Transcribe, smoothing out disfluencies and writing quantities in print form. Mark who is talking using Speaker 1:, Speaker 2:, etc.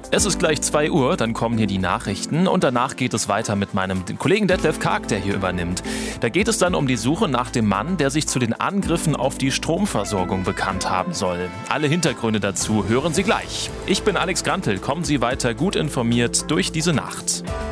Speaker 1: Es ist gleich 2 Uhr, dann kommen hier die Nachrichten und danach geht es weiter mit meinem Kollegen Detlef Karg, der hier übernimmt. Da geht es dann um die Suche nach dem Mann, der sich zu den Angriffen auf die Stromversorgung bekannt haben soll. Alle Hintergründe dazu hören Sie gleich. Ich bin Alex Grantel, kommen Sie weiter gut informiert durch diese Nacht.